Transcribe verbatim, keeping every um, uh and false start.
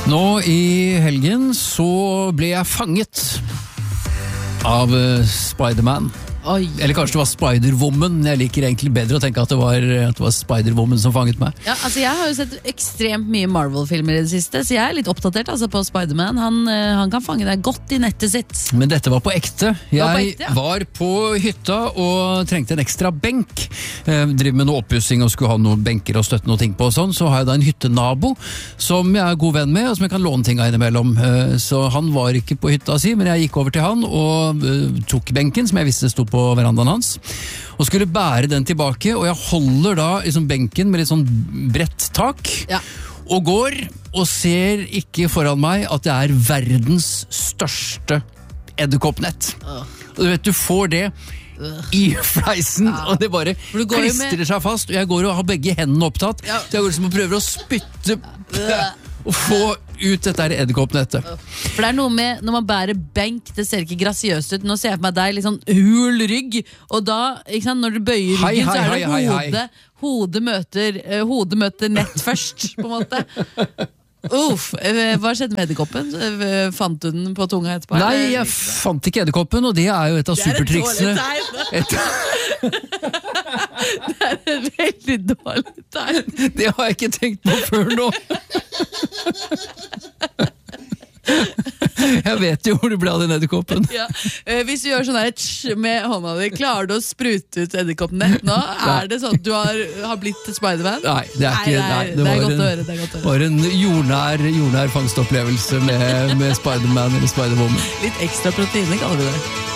Nå i helgen så ble jeg fanget av uh, Spider-Man. Oi. Eller kanskje det var Spider-Woman. Jeg liker egentlig bedre å tenke at det var, at det var Spider-Woman som fanget meg. Ja, altså Jeg har jo sett ekstremt mye Marvel-filmer i det siste, så jeg er litt oppdatert altså, på Spider-Man. Han, uh, han kan fange deg godt i nettet sitt. Men dette var på ekte. Jeg var på ekte, ja. var på hytta og trengte en ekstra benk. Jeg driver med noe oppussing og skulle ha noen benker og støtte noe ting på og sånn. Så har jeg da en hyttenabo som jeg er god venn med, og som jeg kan låne ting av innimellom. Så han var ikke på hytta si, men jeg gikk over til han og tok benken som jeg visste sto på verandaen hans, og skulle bære den tilbake, og jeg holder da liksom benken med litt sånn bredt tak, Ja. og går og ser ikke foran meg at det er verdens største edderkoppnett. Og du vet, du får det i fleisen, og det bare For du går jo klistrer med- seg fast, og jeg går og har begge hendene opptatt, Ja. så jeg går liksom og prøver å spytte og få ut dette her edderkoppnettet. For det er noe med, når man bærer benk, det ser ikke grasiøst ut. Nå ser jeg for meg deg litt sånn hul rygg, og da, ikke sant, når du bøyer Hei, ryggen, hei, så er det hei, hei, hei. hodet, hodet møter, eh, hodet møter nett først, på en måte. Uff, eh, hva skjedde med edderkoppen? Eh, Fant du den på tunga etterpå? Nei, eller? jeg fant ikke edderkoppen, og det er jo et av Det er et dårlig supertriksene. tegn. Et, Det er et veldig dårlig tegn. det har jeg ikke tenkt på før nå. Jeg vet jo hvor det ble av den edderkoppen. Ja. Eh, hvis du gjør sånn her tsch med hånda di, klarer du å sprute ut edderkoppnett nå? Er det sånn at du har, har blitt Spider-Man? Nei, det er ikke Nei, nei, det er var godt en, å høre, det er godt å høre. var en jordnær, jordnær fangstopplevelse med, med Spider-Man eller Spider-Woman. Litt ekstra proteiner kaller vi det.